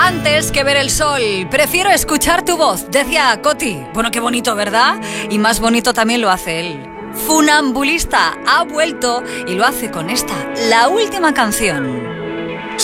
Antes que ver el sol, prefiero escuchar tu voz, decía Coti. Bueno, qué bonito, ¿verdad? Y más bonito también lo hace él. Funambulista ha vuelto y lo hace con esta, la última canción.